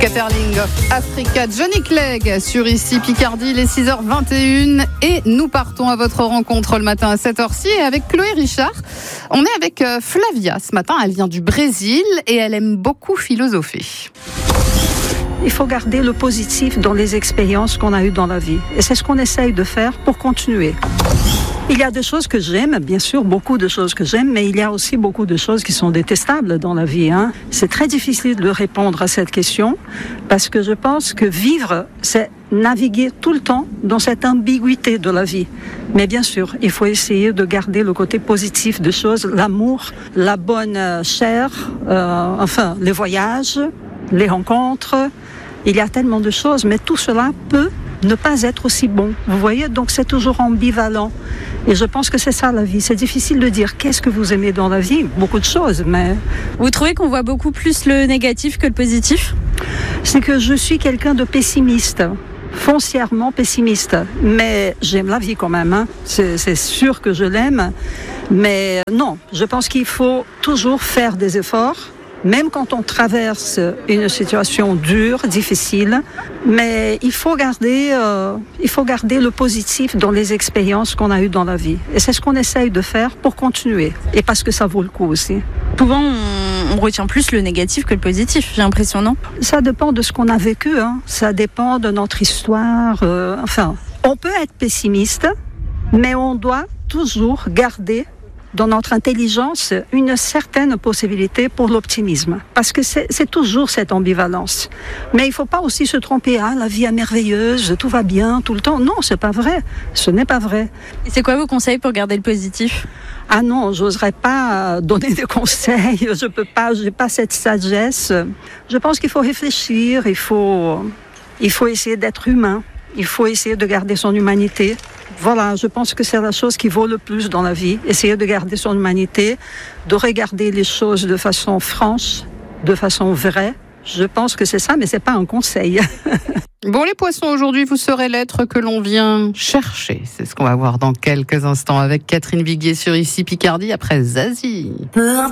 Scatterling of Africa, Johnny Clegg sur ici Picardie, les 6h21 et nous partons à votre rencontre le matin à 7h06 et avec Chloé Richard. On est avec Flavia ce matin, elle vient du Brésil et elle aime beaucoup philosopher. Il faut garder le positif dans les expériences qu'on a eues dans la vie. Et c'est ce qu'on essaye de faire pour continuer. Il y a des choses que j'aime, bien sûr, beaucoup de choses que j'aime, mais il y a aussi beaucoup de choses qui sont détestables dans la vie. C'est très difficile de répondre à cette question parce que je pense que vivre, c'est naviguer tout le temps dans cette ambiguïté de la vie. Mais bien sûr, il faut essayer de garder le côté positif des choses, l'amour, la bonne chair, les voyages, les rencontres. Il y a tellement de choses, mais tout cela peut ne pas être aussi bon. Vous voyez, donc c'est toujours ambivalent. Et je pense que c'est ça la vie. C'est difficile de dire qu'est-ce que vous aimez dans la vie. Beaucoup de choses, mais... Vous trouvez qu'on voit beaucoup plus le négatif que le positif ? C'est que je suis quelqu'un de pessimiste. Foncièrement pessimiste. Mais j'aime la vie quand même. C'est sûr que je l'aime. Mais non, je pense qu'il faut toujours faire des efforts. Même quand on traverse une situation dure, difficile, mais il faut garder le positif dans les expériences qu'on a eues dans la vie. Et c'est ce qu'on essaye de faire pour continuer. Et parce que ça vaut le coup aussi. Souvent, on retient plus le négatif que le positif, j'ai l'impression, non ? Ça dépend de ce qu'on a vécu, Ça dépend de notre histoire. On peut être pessimiste, mais on doit toujours garder dans notre intelligence, une certaine possibilité pour l'optimisme. Parce que c'est toujours cette ambivalence. Mais il ne faut pas aussi se tromper. La vie est merveilleuse, tout va bien, tout le temps. Non, c'est pas vrai. Ce n'est pas vrai. Et c'est quoi vos conseils pour garder le positif ? Ah non, j'oserais pas donner des conseils. Je peux pas, j'ai pas cette sagesse. Je pense qu'il faut réfléchir, il faut essayer d'être humain. Il faut essayer de garder son humanité. Voilà, je pense que c'est la chose qui vaut le plus dans la vie. Essayer de garder son humanité, de regarder les choses de façon franche, de façon vraie. Je pense que c'est ça, mais c'est pas un conseil. Bon, les poissons, aujourd'hui, vous serez l'être que l'on vient chercher. C'est ce qu'on va voir dans quelques instants avec Catherine Viguier sur ici Picardie après Zazie.